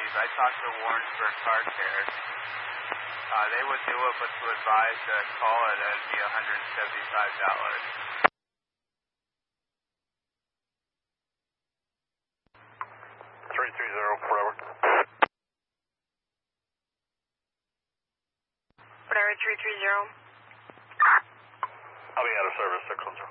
please. I talked to Warrensburg Car Care. They would do it, but to advise to call it, it'd be $175. 330 forever. Forever 330. I'll be out of service, 610.